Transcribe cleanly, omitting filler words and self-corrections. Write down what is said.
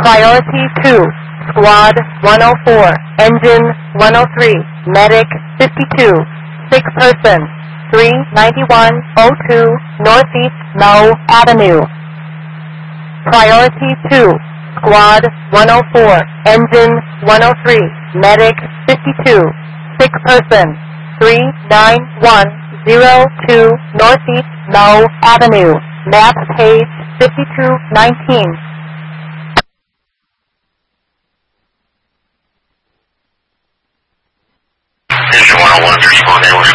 Priority 2, Squad 104, Engine 103, Medic 52, 6 person, 39102 Northeast Mel Avenue. Priority 2, Squad 104, Engine 103, Medic 52, 6 person, 39102 Northeast Mel Avenue. Map page 5219. Engine 101 is responding.